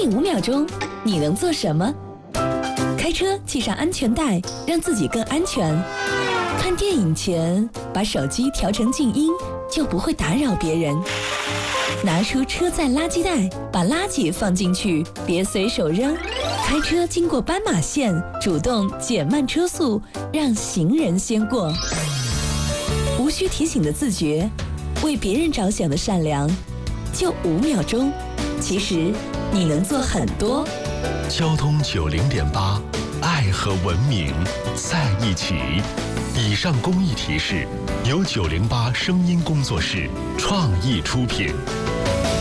你5秒钟，你能做什么？开车系上安全带，让自己更安全。看电影前，把手机调成静音，就不会打扰别人。拿出车载垃圾袋，把垃圾放进去，别随手扔。开车经过斑马线，主动减慢车速，让行人先过。无需提醒的自觉，为别人着想的善良，就5秒钟。其实你能做很多。 交通90.8，爱和文明在一起。以上公益提示由908声音工作室创意出品。